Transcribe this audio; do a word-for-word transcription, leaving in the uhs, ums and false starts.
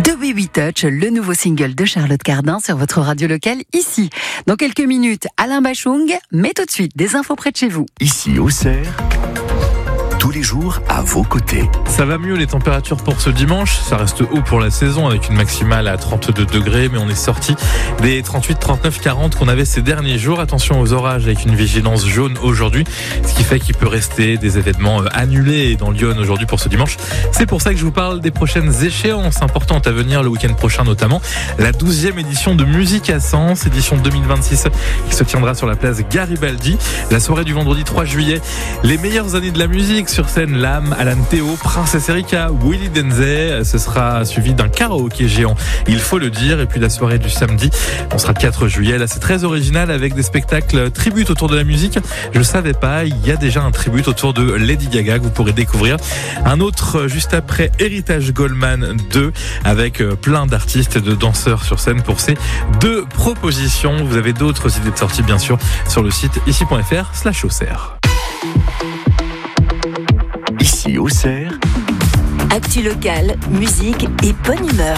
de Baby Touch, le nouveau single de Charlotte Cardin sur votre radio locale ici. Dans quelques minutes, Alain Bachung, mais tout de suite, des infos près de chez vous. Ici, Auxerre, tous les jours à vos côtés. Ça va mieux les températures pour ce dimanche, ça reste haut pour la saison avec une maximale à trente-deux degrés, mais on est sorti des trente-huit, trente-neuf, quarante qu'on avait ces derniers jours. Attention aux orages avec une vigilance jaune aujourd'hui, ce qui fait qu'il peut rester des événements annulés dans Lyon aujourd'hui pour ce dimanche. C'est pour ça que je vous parle des prochaines échéances importantes à venir le week-end prochain, notamment la douzième édition de Musique à Sens, édition deux mille vingt-six, qui se tiendra sur la place Garibaldi. La soirée du vendredi trois juillet, les meilleures années de la musique sur scène, Lame, Alan Théo, Princesse Erika, Willy Denzey. Ce sera suivi d'un karaoké géant, il faut le dire. Et puis la soirée du samedi, on sera le quatre juillet. Là, c'est très original avec des spectacles tributes autour de la musique. Je savais pas, il y a déjà un tribute autour de Lady Gaga que vous pourrez découvrir. Un autre juste après, Héritage Goldman deux, avec plein d'artistes et de danseurs sur scène pour ces deux propositions. Vous avez d'autres idées de sortie, bien sûr, sur le site ici.fr slash Auxerre. Ici, Auxerre. Actu locale, musique et bonne humeur.